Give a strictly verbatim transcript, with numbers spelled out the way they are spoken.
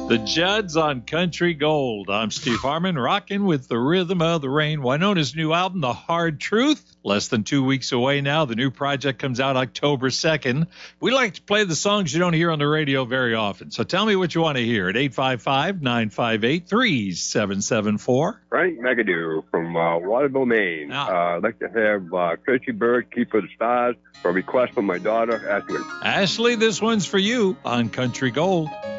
The Judds on Country Gold. I'm Steve Harmon, rocking with the rhythm of the rain. Wynona's new album, The Hard Truth, less than two weeks away now. The new project comes out October second. We like to play the songs you don't hear on the radio very often. So tell me what you want to hear at eight five five, nine five eight, three seven seven four. Frank McAdoo from uh, Waterville, Maine. Ah. Uh, I'd like to have uh, Tracy Bird, Keeper of the Stars, for a request from my daughter, Ashley. Ashley, this one's for you on Country Gold.